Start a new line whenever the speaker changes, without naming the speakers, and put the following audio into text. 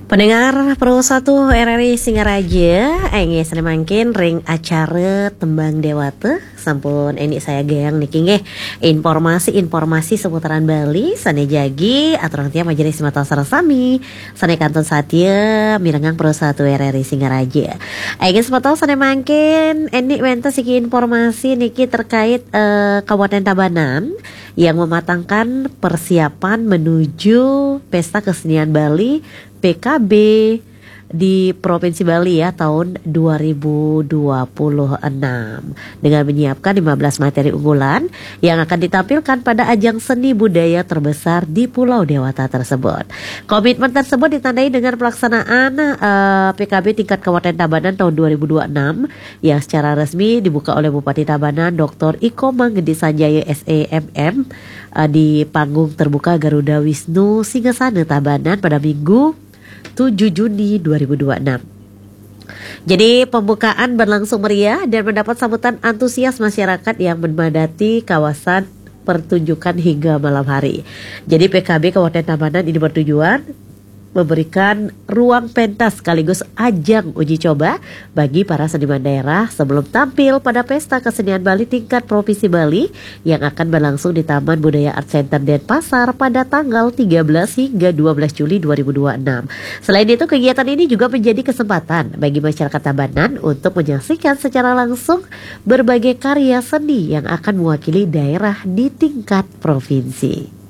Pendengar Pro 1 RRI Singaraja, engge mangkin ring acara Tembang Dewata sampun enik saya gayang niki nggih informasi seputaran Bali sane jagi aturang tia majelis mata sarasami sane kanton satya mirengang Pro 1 RRI Singaraja. Engge sepatau sane mangkin enik wentes iki informasi niki terkait Kabupaten Tabanan yang mematangkan persiapan menuju Pesta Kesenian Bali PKB di Provinsi Bali ya tahun 2026 dengan menyiapkan 15 materi unggulan yang akan ditampilkan pada ajang seni budaya terbesar di Pulau Dewata tersebut. Komitmen tersebut ditandai dengan pelaksanaan PKB tingkat Kabupaten Tabanan tahun 2026 yang secara resmi dibuka oleh Bupati Tabanan Dr. Iko Manggedi Sanjaya SEMM di panggung terbuka Garuda Wisnu Singasana Tabanan pada Minggu 7 Juni 2026. Jadi pembukaan berlangsung meriah dan mendapat sambutan antusias masyarakat yang memadati kawasan pertunjukan hingga malam hari. Jadi PKB Kabupaten Tabanan ini bertujuan memberikan ruang pentas sekaligus ajang uji coba bagi para seniman daerah sebelum tampil pada Pesta Kesenian Bali tingkat Provinsi Bali yang akan berlangsung di Taman Budaya Art Center Denpasar pada tanggal 13 hingga 12 Juli 2026. Selain itu, kegiatan ini juga menjadi kesempatan bagi masyarakat Tabanan untuk menyaksikan secara langsung berbagai karya seni yang akan mewakili daerah di tingkat provinsi.